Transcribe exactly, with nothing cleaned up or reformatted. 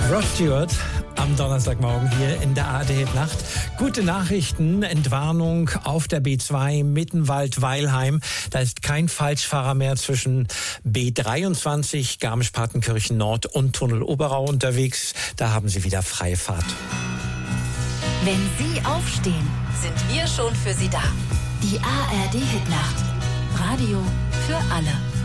Rod Stewart am Donnerstagmorgen hier in der A R D-Nacht. Gute Nachrichten, Entwarnung auf der B zwei Mittenwald-Weilheim. Da ist kein Falschfahrer mehr zwischen B dreiundzwanzig, Garmisch-Partenkirchen Nord und Tunnel Oberau unterwegs. Da haben Sie wieder freie Fahrt. Wenn Sie aufstehen, sind wir schon für Sie da. Die A R D-Hitnacht. Radio für alle.